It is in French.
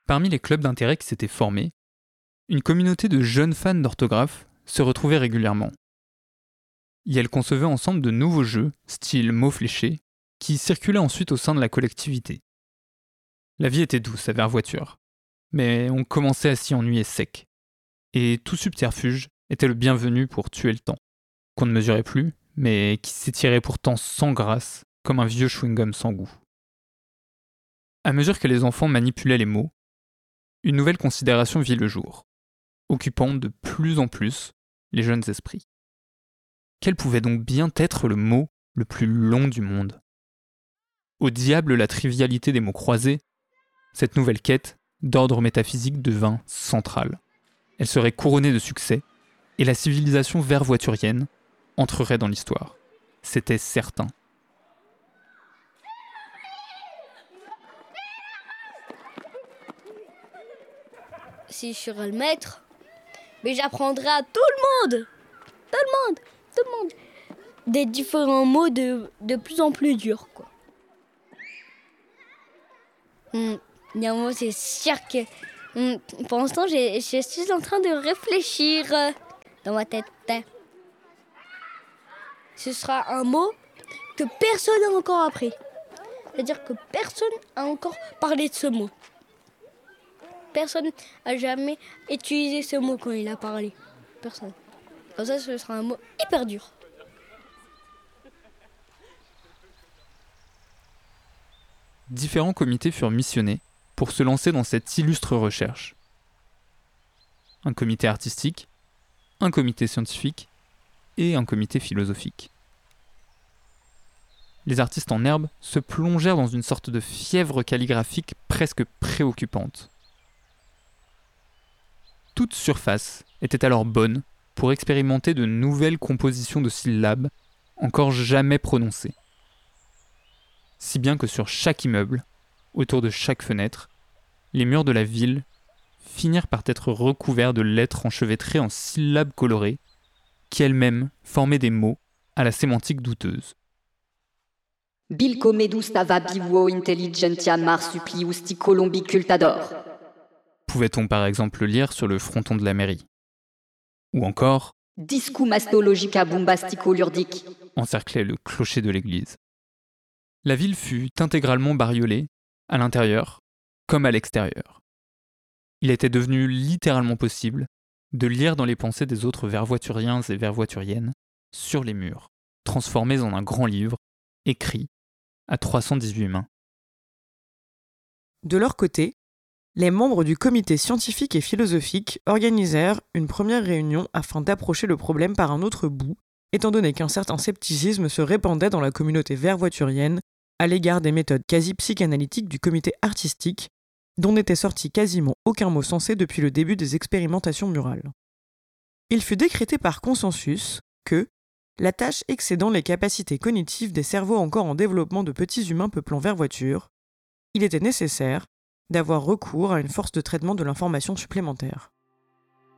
Parmi les clubs d'intérêt qui s'étaient formés, une communauté de jeunes fans d'orthographe se retrouvait régulièrement. Et elles concevaient ensemble de nouveaux jeux, style mots fléchés, qui circulaient ensuite au sein de la collectivité. La vie était douce à Vervoiture, mais on commençait à s'y ennuyer sec. Et tout subterfuge était le bienvenu pour tuer le temps, qu'on ne mesurait plus, mais qui s'étirait pourtant sans grâce, comme un vieux chewing-gum sans goût. À mesure que les enfants manipulaient les mots, une nouvelle considération vit le jour, occupant de plus en plus les jeunes esprits. Quel pouvait donc bien être le mot le plus long du monde ? Au diable la trivialité des mots croisés, cette nouvelle quête d'ordre métaphysique devint centrale. Elle serait couronnée de succès, et la civilisation vervoiturienne entrerait dans l'histoire. C'était certain. Si je serais le maître, mais j'apprendrai à tout le monde, des différents mots de plus en plus durs, quoi. Moi, c'est sûr que pour l'instant, je suis en train de réfléchir dans ma tête. Ce sera un mot que personne n'a encore appris. C'est-à-dire que personne n'a encore parlé de ce mot. Personne n'a jamais utilisé ce mot quand il a parlé. Personne. Comme ça, ce sera un mot hyper dur. Différents comités furent missionnés pour se lancer dans cette illustre recherche. Un comité artistique, un comité scientifique et un comité philosophique. Les artistes en herbe se plongèrent dans une sorte de fièvre calligraphique presque préoccupante. Toute surface était alors bonne pour expérimenter de nouvelles compositions de syllabes encore jamais prononcées. Si bien que sur chaque immeuble, autour de chaque fenêtre, les murs de la ville finirent par être recouverts de lettres enchevêtrées en syllabes colorées, qui elles-mêmes formaient des mots à la sémantique douteuse. Bilco medustava bivuo intelligentia marsupliusti colombicultador. Pouvait-on par exemple lire sur le fronton de la mairie ? Ou encore Discum astologica bombastico lurdic. encerclait le clocher de l'église. La ville fut intégralement bariolée, à l'intérieur comme à l'extérieur. Il était devenu littéralement possible de lire dans les pensées des autres vervoituriens et vervoituriennes sur les murs, transformés en un grand livre, écrit à 318 mains. De leur côté, les membres du comité scientifique et philosophique organisèrent une première réunion afin d'approcher le problème par un autre bout, étant donné qu'un certain scepticisme se répandait dans la communauté vervoiturienne à l'égard des méthodes quasi psychanalytiques du comité artistique, dont n'était sorti quasiment aucun mot sensé depuis le début des expérimentations murales. Il fut décrété par consensus que, la tâche excédant les capacités cognitives des cerveaux encore en développement de petits humains peuplant Vervoiture, il était nécessaire d'avoir recours à une force de traitement de l'information supplémentaire.